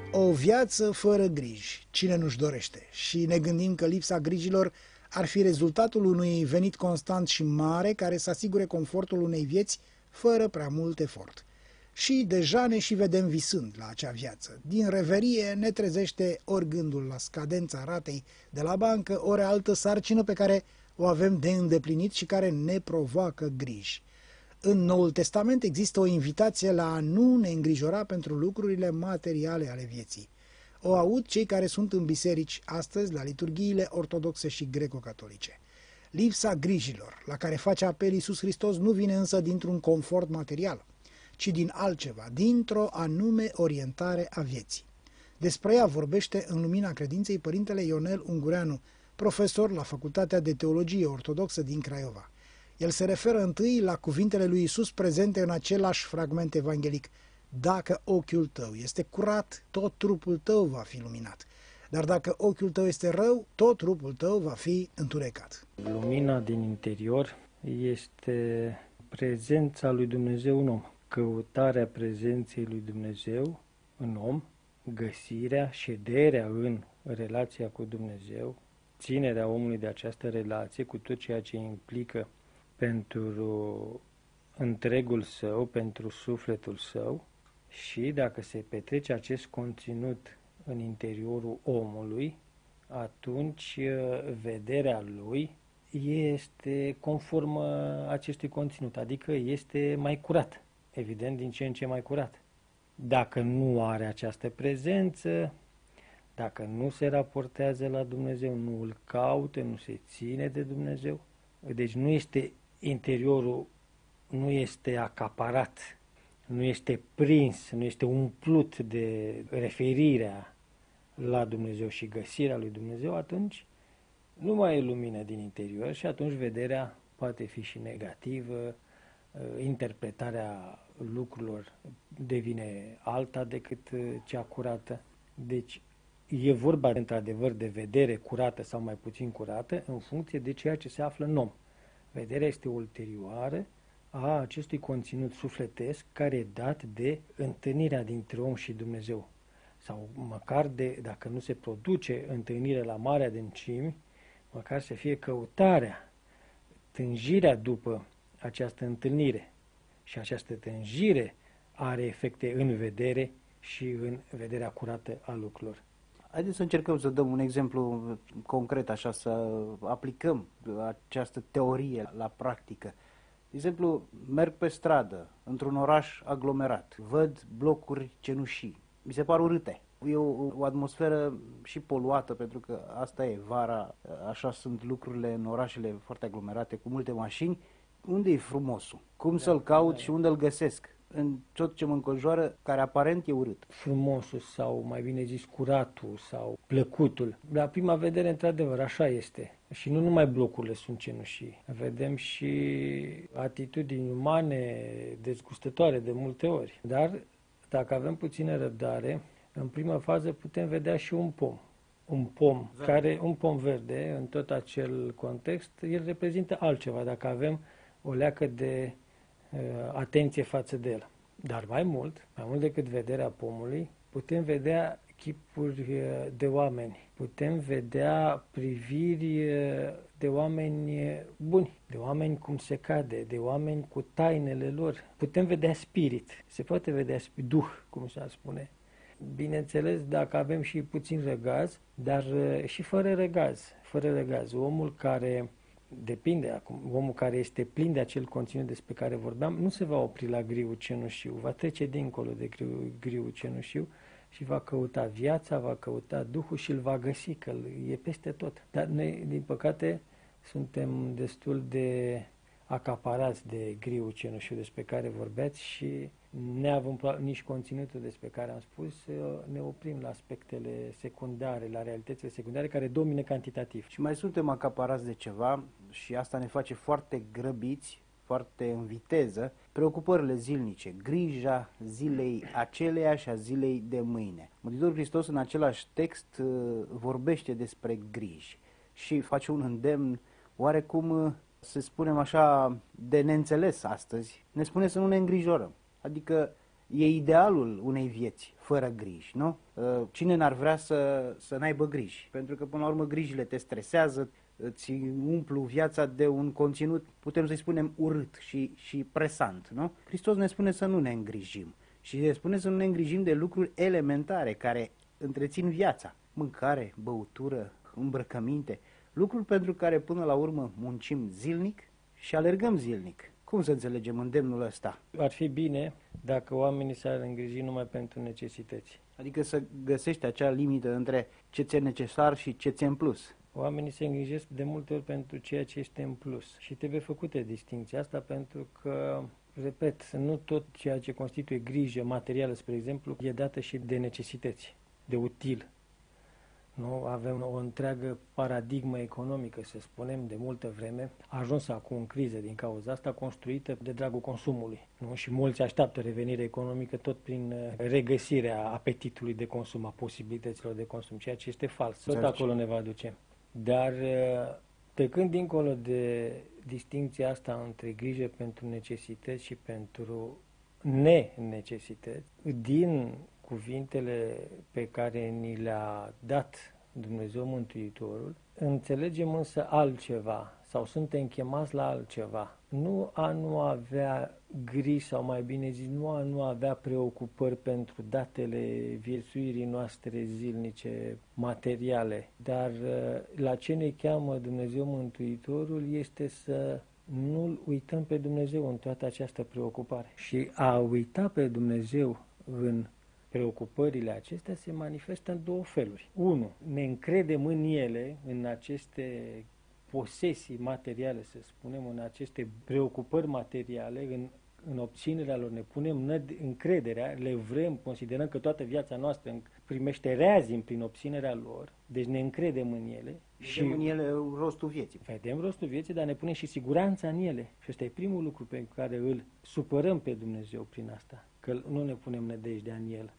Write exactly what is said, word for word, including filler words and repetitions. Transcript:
O viață fără griji, cine nu-și dorește? Și ne gândim că lipsa grijilor ar fi rezultatul unui venit constant și mare care să asigure confortul unei vieți fără prea mult efort. Și deja ne și vedem visând la acea viață. Din reverie ne trezește ori gândul la scadența ratei de la bancă, ori altă sarcină pe care o avem de îndeplinit și care ne provoacă griji. În Noul Testament există o invitație la a nu ne îngrijora pentru lucrurile materiale ale vieții. O aud cei care sunt în biserici astăzi la liturghiile ortodoxe și greco-catolice. Lipsa grijilor la care face apel Iisus Hristos nu vine însă dintr-un confort material, ci din altceva, dintr-o anume orientare a vieții. Despre ea vorbește în Lumina Credinței părintele Ionel Ungureanu, profesor la Facultatea de Teologie Ortodoxă din Craiova. El se referă întâi la cuvintele lui Iisus prezente în același fragment evanghelic. Dacă ochiul tău este curat, tot trupul tău va fi luminat. Dar dacă ochiul tău este rău, tot trupul tău va fi întunecat. Lumina din interior este prezența lui Dumnezeu în om. Căutarea prezenței lui Dumnezeu în om, găsirea, șederea în relația cu Dumnezeu, ținerea omului de această relație cu tot ceea ce implică pentru întregul său, pentru sufletul său, și dacă se petrece acest conținut în interiorul omului, atunci vederea lui este conformă acestui conținut, adică este mai curat, evident din ce în ce mai curat. Dacă nu are această prezență, dacă nu se raportează la Dumnezeu, nu îl caută, nu se ține de Dumnezeu, deci nu este interiorul, nu este acaparat, nu este prins, nu este umplut de referirea la Dumnezeu și găsirea lui Dumnezeu, atunci nu mai e lumină din interior și atunci vederea poate fi și negativă, interpretarea lucrurilor devine alta decât cea curată. Deci e vorba într-adevăr de vedere curată sau mai puțin curată în funcție de ceea ce se află în om. Vederea este ulterioară a acestui conținut sufletesc care e dat de întâlnirea dintre om și Dumnezeu. Sau măcar de, dacă nu se produce întâlnire la mare adâncimi, măcar să fie căutarea, tânjirea după această întâlnire. Și această tânjire are efecte în vedere și în vederea curată a lucrurilor. Haideți să încercăm să dăm un exemplu concret, așa, să aplicăm această teorie la practică. De exemplu, merg pe stradă, într-un oraș aglomerat, văd blocuri cenușii, mi se par urâte. E o, o atmosferă și poluată, pentru că asta e vara, așa sunt lucrurile în orașele foarte aglomerate, cu multe mașini. Unde e frumosul? Cum da, să-l caut da. și unde îl găsesc? În tot ce mă înconjoară, care aparent e urât. Frumosul sau, mai bine zis, curatul sau plăcutul. La prima vedere, într-adevăr, așa este. Și nu numai blocurile sunt cenușii. Vedem și atitudini umane dezgustătoare de multe ori. Dar, dacă avem puțină răbdare, în prima fază putem vedea și un pom. Un pom, verde. care, un pom verde, în tot acel context, el reprezintă altceva, dacă avem o leacă de uh, atenție față de el. Dar mai mult, mai mult decât vederea pomului, putem vedea chipuri uh, de oameni, putem vedea priviri uh, de oameni buni, de oameni cum se cade, de oameni cu tainele lor. Putem vedea spirit, se poate vedea spirit, duh, cum s-ar spune. Bineînțeles, dacă avem și puțin răgaz, dar și fără răgaz, fără răgaz. Omul care depinde acum, omul care este plin de acel conținut despre care vorbeam, nu se va opri la griul cenușiu, va trece dincolo de griul, griul cenușiu și va căuta viața, va căuta Duhul și îl va găsi, că e peste tot. Dar noi, din păcate, suntem destul de acaparați de griul cenușiu despre care vorbeați și neavând nici conținutul despre care am spus, ne oprim la aspectele secundare, la realitățile secundare care domină cantitativ. Și mai suntem acaparați de ceva și asta ne face foarte grăbiți, foarte în viteză, preocupările zilnice, grija zilei aceleia și a zilei de mâine. Mântuitorul Hristos în același text vorbește despre griji și face un îndemn oarecum, să spunem așa, de neînțeles astăzi. Ne spune să nu ne îngrijorăm. Adică E idealul unei vieți fără griji, nu? Cine n-ar vrea să, să n-aibă griji? Pentru că, până la urmă, grijile te stresează, îți umplu viața de un conținut, putem să-i spunem, urât și, și presant, nu? Hristos ne spune să nu ne îngrijim și ne spune să nu ne îngrijim de lucruri elementare care întrețin viața. Mâncare, băutură, îmbrăcăminte, lucruri pentru care până la urmă muncim zilnic și alergăm zilnic. Cum să înțelegem îndemnul ăsta? Ar fi bine dacă oamenii s-ar îngriji numai pentru necesități. Adică să găsești acea limită între ce ți-e necesar și ce ți-e în plus. Oamenii se îngrijesc de multe ori pentru ceea ce este în plus și trebuie făcută distinția asta pentru că, repet, nu tot ceea ce constituie grijă materială, spre exemplu, e dată și de necesități, de util. Nu? Avem o întreagă paradigmă economică, să spunem, de multă vreme, a ajuns acum în criză din cauza asta, construită de dragul consumului. Nu? Și mulți așteaptă revenire economică tot prin regăsirea apetitului de consum, a posibilităților de consum, ceea ce este fals. Tot acolo ne va duce. Dar trecând dincolo de distinția asta între grijă pentru necesități și pentru nenecesități, din cuvintele pe care ni le-a dat Dumnezeu Mântuitorul, înțelegem însă altceva sau suntem chemați la altceva. Nu a nu avea griji sau mai bine zis, nu a nu avea preocupări pentru datele viețuirii noastre zilnice, materiale, dar la ce ne cheamă Dumnezeu Mântuitorul este să nu-L uităm pe Dumnezeu în toată această preocupare. Și a uita pe Dumnezeu în preocupările acestea se manifestă în două feluri. Unu, ne încredem în ele, în aceste posesii materiale, să spunem, în aceste preocupări materiale, în, în obținerea lor, ne punem încrederea, le vrem, considerăm că toată viața noastră primește reazim prin obținerea lor, deci ne încredem în ele. Și vedem în ele rostul vieții. Vedem rostul vieții, dar ne punem și siguranța în ele. Și ăsta e primul lucru pe care îl supărăm pe Dumnezeu prin asta, că nu ne punem nădejdea în El.